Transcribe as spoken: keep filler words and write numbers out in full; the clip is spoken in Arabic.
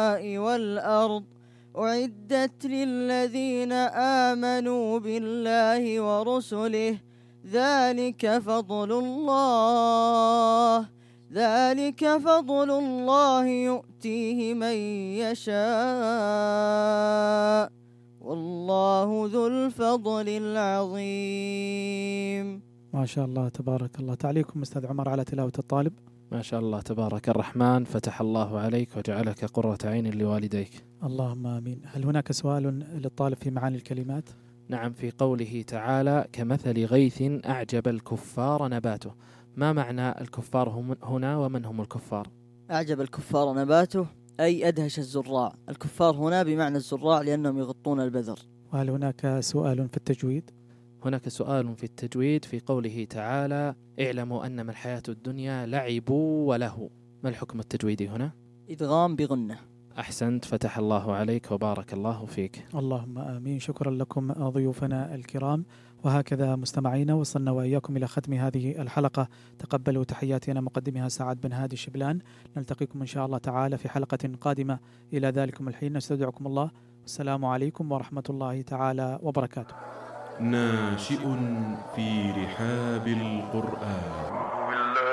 السماء والأرض أعدت للذين آمنوا بالله ورسله ذلك فضل الله ذلك فضل الله يؤتيه من يشاء والله ذو الفضل العظيم. ما شاء الله تبارك الله. تعليقكم أستاذ عمر على تلاوة الطالب؟ ما شاء الله تبارك الرحمن، فتح الله عليك وجعلك قرة عين لوالديك. اللهم آمين. هل هناك سؤال للطالب في معاني الكلمات؟ نعم، في قوله تعالى كمثل غيث أعجب الكفار نباته، ما معنى الكفار هم هنا ومن هم الكفار؟ أعجب الكفار نباته أي أدهش الزراع. الكفار هنا بمعنى الزراع لأنهم يغطون البذر. وهل هناك سؤال في التجويد؟ هناك سؤال في التجويد في قوله تعالى اعلموا أنما الحياة الدنيا لعب وله، ما الحكم التجويدي هنا؟ إدغام بغنة. أحسنت، فتح الله عليك وبارك الله فيك. اللهم آمين. شكرا لكم ضيوفنا الكرام. وهكذا مستمعينا وصلنا وإياكم إلى ختم هذه الحلقة. تقبلوا تحياتي أنا مقدمها سعد بن هادي الشبلان. نلتقيكم إن شاء الله تعالى في حلقة قادمة. إلى ذلكم الحين نستودعكم الله، والسلام عليكم ورحمة الله تعالى وبركاته. ناشئ في رحاب القرآن.